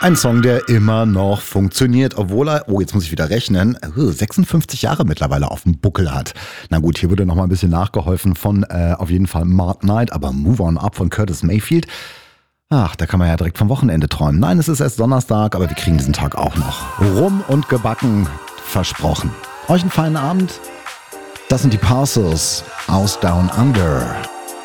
Ein Song, der immer noch funktioniert, obwohl er, jetzt muss ich wieder rechnen, 56 Jahre mittlerweile auf dem Buckel hat. Na gut, hier wurde nochmal ein bisschen nachgeholfen von auf jeden Fall Mark Knight, aber Move On Up von Curtis Mayfield. Ach, da kann man ja direkt vom Wochenende träumen. Nein, es ist erst Donnerstag, aber wir kriegen diesen Tag auch noch. Rum und gebacken, versprochen. Euch einen feinen Abend. Das sind die Parcels aus Down Under.